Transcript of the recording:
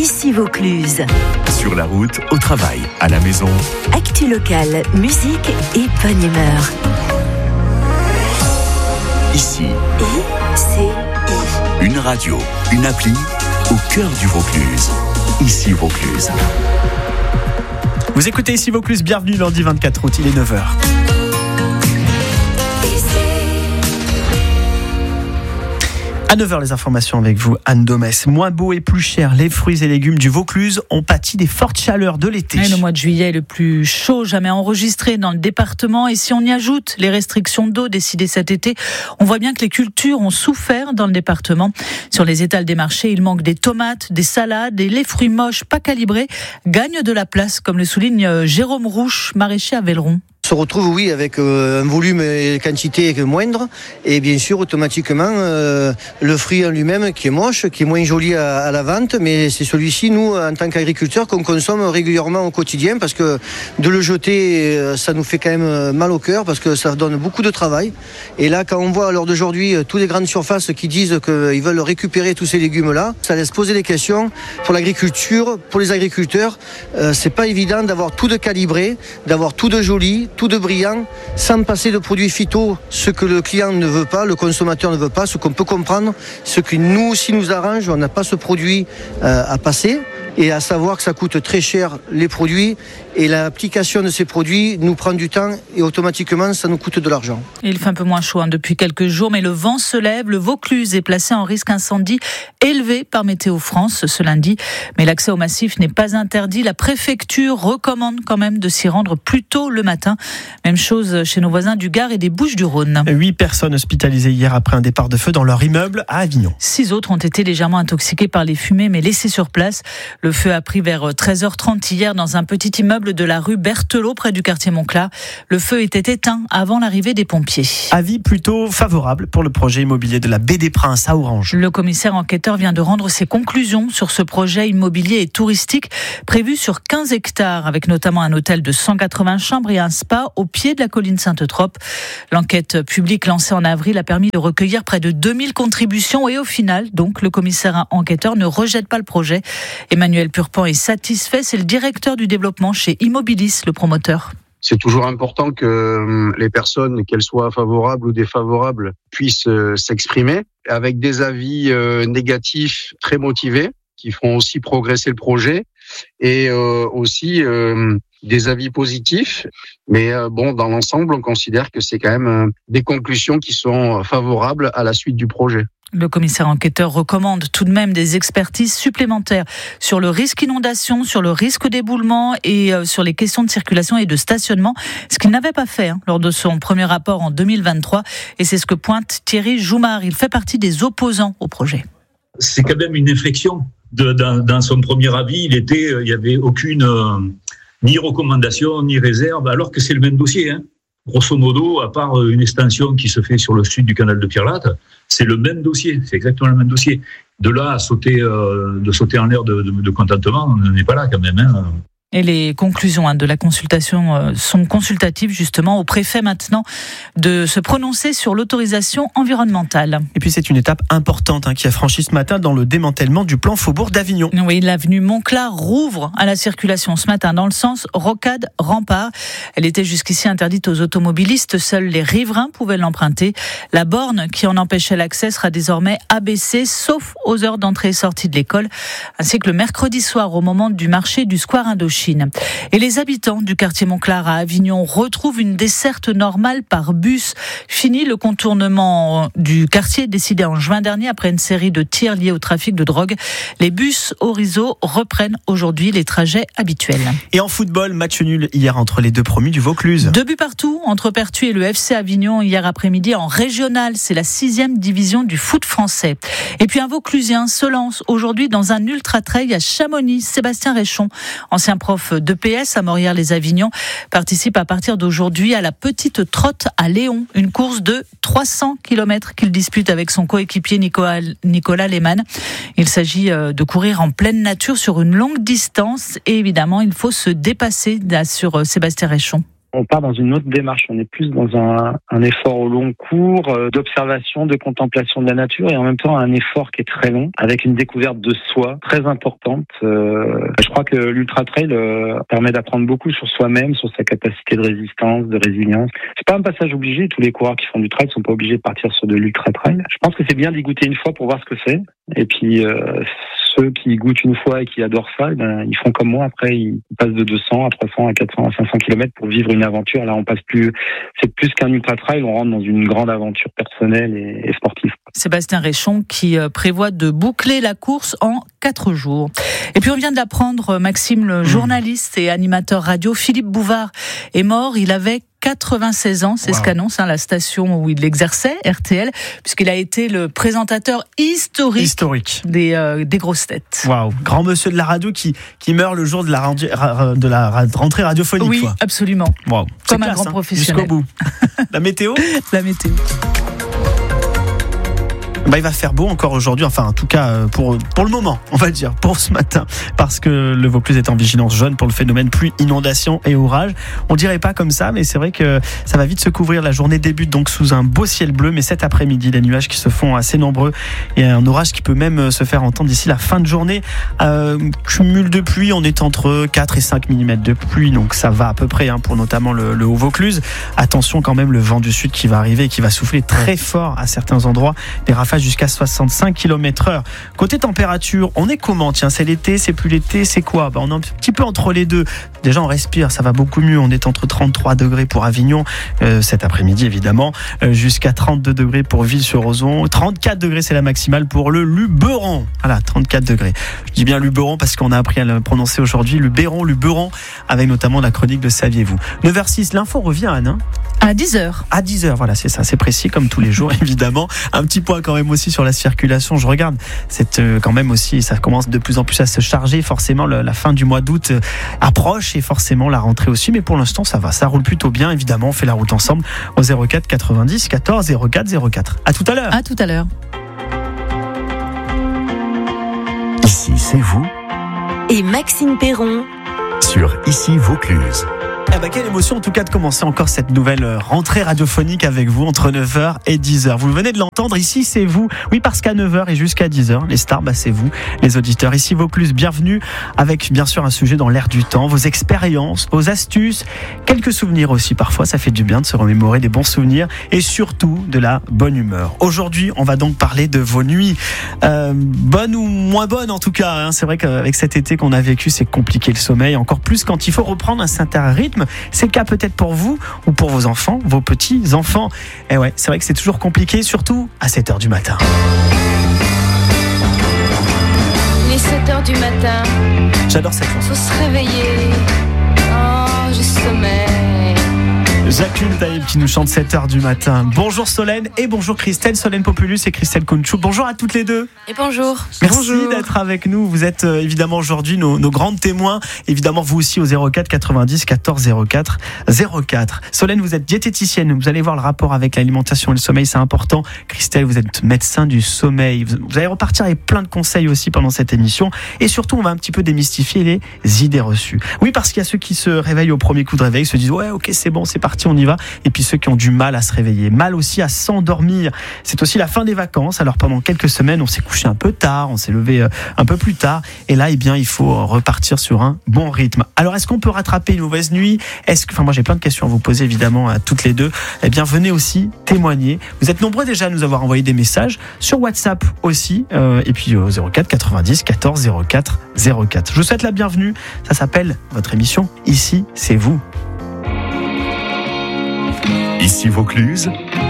Ici Vaucluse. Sur la route, au travail, à la maison. Actu locale, musique et bonne humeur. Ici. ICI. Une radio, une appli, au cœur du Vaucluse. Ici Vaucluse. Vous écoutez Ici Vaucluse, bienvenue lundi 24 août, il est 9h. À 9h, les informations avec vous, Anne Domès. Moins beau et plus cher, les fruits et légumes du Vaucluse ont pâti des fortes chaleurs de l'été. Le mois de juillet est le plus chaud jamais enregistré dans le département. Et si on y ajoute les restrictions d'eau décidées cet été, on voit bien que les cultures ont souffert dans le département. Sur les étals des marchés, il manque des tomates, des salades et les fruits moches pas calibrés gagnent de la place, comme le souligne Jérôme Rouche, maraîcher à Velleron. On se retrouve, avec un volume et quantité moindre, et bien sûr, automatiquement, le fruit en lui-même qui est moche, qui est moins joli à la vente, mais c'est celui-ci, nous, en tant qu'agriculteurs, qu'on consomme régulièrement au quotidien, parce que de le jeter, ça nous fait quand même mal au cœur, parce que ça donne beaucoup de travail. Et là, quand on voit à l'heure d'aujourd'hui toutes les grandes surfaces qui disent qu'ils veulent récupérer tous ces légumes-là, ça laisse poser des questions pour l'agriculture, pour les agriculteurs. C'est pas évident d'avoir tout de calibré, d'avoir tout de joli, tout de brillant, sans passer de produits phyto, ce que le client ne veut pas, le consommateur ne veut pas, ce qu'on peut comprendre, ce qui nous aussi nous arrange, on n'a pas ce produit à passer, et à savoir que ça coûte très cher les produits, et l'application de ces produits nous prend du temps, et automatiquement ça nous coûte de l'argent. Il fait un peu moins chaud depuis quelques jours, mais le vent se lève, le Vaucluse est placé en risque incendie élevé par Météo France ce lundi, mais l'accès au massif n'est pas interdit, la préfecture recommande quand même de s'y rendre plus tôt le matin. Même chose chez nos voisins du Gard et des Bouches-du-Rhône. 8 personnes hospitalisées hier après un départ de feu dans leur immeuble à Avignon. 6 autres ont été légèrement intoxiqués par les fumées, mais laissés sur place. Le feu a pris vers 13h30 hier dans un petit immeuble de la rue Berthelot, près du quartier Montclar. Le feu était éteint avant l'arrivée des pompiers. Avis plutôt favorable pour le projet immobilier de la Baie des Princes à Orange. Le commissaire enquêteur vient de rendre ses conclusions sur ce projet immobilier et touristique prévu sur 15 hectares, avec notamment un hôtel de 180 chambres et un spa au pied de la colline Sainte-Trope. L'enquête publique lancée en avril a permis de recueillir près de 2000 contributions et au final, donc, le commissaire enquêteur ne rejette pas le projet. Emmanuel Purpan est satisfait, c'est le directeur du développement chez Immobilis, le promoteur. C'est toujours important que les personnes, qu'elles soient favorables ou défavorables, puissent s'exprimer avec des avis négatifs très motivés qui feront aussi progresser le projet et aussi des avis positifs. Mais dans l'ensemble, on considère que c'est quand même des conclusions qui sont favorables à la suite du projet. Le commissaire enquêteur recommande tout de même des expertises supplémentaires sur le risque inondation, sur le risque d'éboulement et sur les questions de circulation et de stationnement, ce qu'il n'avait pas fait lors de son premier rapport en 2023. Et c'est ce que pointe Thierry Joumard. Il fait partie des opposants au projet. C'est quand même une inflexion. Dans son premier avis, il y avait aucune ni recommandation ni réserve, alors que c'est le même dossier. Grosso modo, à part une extension qui se fait sur le sud du canal de Pierre-Latte, c'est le même dossier, c'est exactement le même dossier. De là à sauter en l'air de contentement, on n'est pas là quand même. Et les conclusions de la consultation sont consultatives justement au préfet maintenant de se prononcer sur l'autorisation environnementale. Et puis c'est une étape importante qui a franchi ce matin dans le démantèlement du plan Faubourg d'Avignon. Oui, l'avenue Montclar rouvre à la circulation ce matin dans le sens Rocade-Rempart. Elle était jusqu'ici interdite aux automobilistes, seuls les riverains pouvaient l'emprunter. La borne qui en empêchait l'accès sera désormais abaissée, sauf aux heures d'entrée et sortie de l'école, ainsi que le mercredi soir au moment du marché du Square Indochine. Et les habitants du quartier Montclar à Avignon retrouvent une desserte normale par bus. Fini le contournement du quartier décidé en juin dernier après une série de tirs liés au trafic de drogue. Les bus Orizo reprennent aujourd'hui les trajets habituels. Et en football, match nul hier entre les deux promus du Vaucluse. 2 buts partout entre Pertuis et le FC Avignon hier après-midi en régional. C'est la 6e division du foot français. Et puis un Vauclusien se lance aujourd'hui dans un ultra-trail à Chamonix. Sébastien Réchon, ancien prof de PS à Morières-les-Avignon, participe à partir d'aujourd'hui à la Petite Trotte à Léon, une course de 300 km qu'il dispute avec son coéquipier Nicolas Lehmann. Il s'agit de courir en pleine nature sur une longue distance et évidemment il faut se dépasser, assure Sébastien Réchon. On part dans une autre démarche. On est plus dans un effort au long cours, d'observation, de contemplation de la nature et en même temps un effort qui est très long avec une découverte de soi très importante. Je crois que l'ultra trail permet d'apprendre beaucoup sur soi-même, sur sa capacité de résistance, de résilience. C'est pas un passage obligé. Tous les coureurs qui font du trail sont pas obligés de partir sur de l'ultra trail. Je pense que c'est bien d'y goûter une fois pour voir ce que c'est. Et puis ceux qui goûtent une fois et qui adorent ça, ils font comme moi. Après, ils passent de 200 à 300 à 400 à 500 km pour vivre une aventure. Là, c'est plus qu'un ultra trail. On rentre dans une grande aventure personnelle et sportive. Sébastien Réchon qui prévoit de boucler la course en 4 jours. Et puis on vient de l'apprendre, Maxime, le journaliste et animateur radio Philippe Bouvard est mort. Il avait 96 ans, c'est ce qu'annonce la station où il exerçait, RTL, puisqu'il a été le présentateur historique. Des grosses têtes. Waouh, grand monsieur de la radio qui meurt le jour de la rentrée radiophonique. Oui, quoi. Absolument. Wow. Comme classe, un grand professionnel. Jusqu'au bout. La météo. Il va faire beau encore aujourd'hui, enfin en tout cas pour le moment, on va dire, pour ce matin, parce que le Vaucluse est en vigilance jaune pour le phénomène pluie, inondation et orage. On dirait pas comme ça, mais c'est vrai que ça va vite se couvrir. La journée débute donc sous un beau ciel bleu, mais cet après-midi, les nuages qui se font assez nombreux et un orage qui peut même se faire entendre d'ici la fin de journée. Cumul de pluie, on est entre 4 et 5 mm de pluie, donc ça va à peu près pour notamment le Haut-Vaucluse. Attention quand même, le vent du sud qui va arriver et qui va souffler très fort à certains endroits. Les rafales jusqu'à 65 km/h. Côté température, on est comment ? Tiens, c'est l'été, c'est plus l'été, c'est quoi ? On est un petit peu entre les deux. Déjà, on respire, ça va beaucoup mieux. On est entre 33 degrés pour Avignon, cet après-midi évidemment, jusqu'à 32 degrés pour Ville-sur-Ozon. 34 degrés, c'est la maximale pour le Luberon. Voilà, 34 degrés. Je dis bien Luberon parce qu'on a appris à le prononcer aujourd'hui. Luberon, avec notamment la chronique de Saviez-vous. 9h06, l'info revient, Anne. À 10h. À 10h, voilà, c'est ça, c'est précis comme tous les jours, évidemment. Un petit point quand même aussi sur la circulation. Je regarde, c'est quand même aussi, ça commence de plus en plus à se charger. Forcément, la fin du mois d'août approche et forcément la rentrée aussi. Mais pour l'instant, ça va, ça roule plutôt bien. Évidemment, on fait la route ensemble au 04 90 14 04 04. À tout à l'heure. À tout à l'heure. Ici, c'est vous. Et Maxime Perron. Sur Ici Vaucluse. Quelle émotion en tout cas de commencer encore cette nouvelle rentrée radiophonique avec vous entre 9h et 10h. Vous venez de l'entendre, ici c'est vous. Oui, parce qu'à 9h et jusqu'à 10h, les stars, c'est vous, les auditeurs. Ici Vaucluse, bienvenue avec bien sûr un sujet dans l'air du temps, vos expériences, vos astuces, quelques souvenirs aussi. Parfois, ça fait du bien de se remémorer des bons souvenirs et surtout de la bonne humeur. Aujourd'hui, on va donc parler de vos nuits. Bonnes ou moins bonnes en tout cas. C'est vrai qu'avec cet été qu'on a vécu, c'est compliqué le sommeil. Encore plus quand il faut reprendre un certain rythme. C'est le cas peut-être pour vous ou pour vos enfants, vos petits-enfants. Et ouais, c'est vrai que c'est toujours compliqué, surtout à 7h du matin. Les 7h du matin. J'adore cette chanson. Faut se réveiller. Oh, je sommeille. Jacqueline Taïb qui nous chante 7h du matin. Bonjour Solène et bonjour Christelle. Solène Populus et Christelle Kounchou. Bonjour à toutes les deux. Et bonjour. Merci d'être avec nous. Vous êtes évidemment aujourd'hui nos grandes témoins. Évidemment, vous aussi au 04 90 14 04 04. Solène, vous êtes diététicienne. Vous allez voir le rapport avec l'alimentation et le sommeil, c'est important. Christelle, vous êtes médecin du sommeil. Vous allez repartir avec plein de conseils aussi pendant cette émission. Et surtout, on va un petit peu démystifier les idées reçues. Oui, parce qu'il y a ceux qui se réveillent au premier coup de réveil, se disent ouais, ok, c'est bon, c'est parti, on y va. Et puis ceux qui ont du mal à se réveiller, mal aussi à s'endormir. C'est aussi la fin des vacances. Alors pendant quelques semaines, on s'est couché un peu tard, on s'est levé un peu plus tard. Et là, il faut repartir sur un bon rythme. Alors, est-ce qu'on peut rattraper une mauvaise nuit ? Moi, j'ai plein de questions à vous poser, évidemment, à toutes les deux. Eh bien, venez aussi témoigner. Vous êtes nombreux déjà à nous avoir envoyé des messages sur WhatsApp aussi. Et puis au 04 90 14 04 04. Je vous souhaite la bienvenue. Ça s'appelle votre émission Ici, c'est vous. Ici Vaucluse,